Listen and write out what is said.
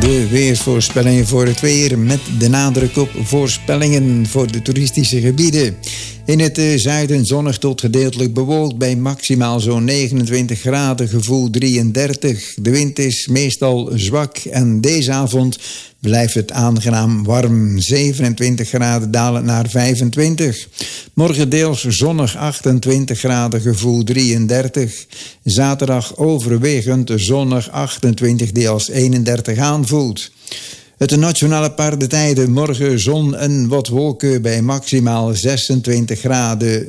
De weersvoorspellingen voor het weer met de nadruk op voorspellingen voor de toeristische gebieden. In het zuiden zonnig tot gedeeltelijk bewolkt bij maximaal zo'n 29 graden, gevoel 33. De wind is meestal zwak en deze avond blijft het aangenaam warm. 27 graden dalend naar 25. Morgen deels zonnig 28 graden, gevoel 33. Zaterdag overwegend zonnig 28 deels 31 aanvoelt. Het nationale paardentijden, morgen zon en wat wolken bij maximaal 26 graden.